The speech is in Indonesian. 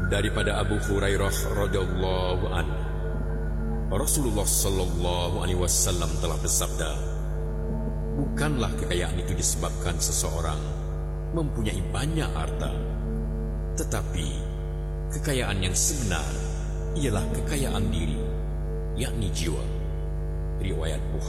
Daripada Abu Hurairah radhiyallahu anhu, Rasulullah sallallahu alaihi wasallam telah bersabda, bukanlah kekayaan itu disebabkan seseorang mempunyai banyak harta, tetapi kekayaan yang sebenar ialah kekayaan diri, yakni jiwa. Riwayat Bukhari.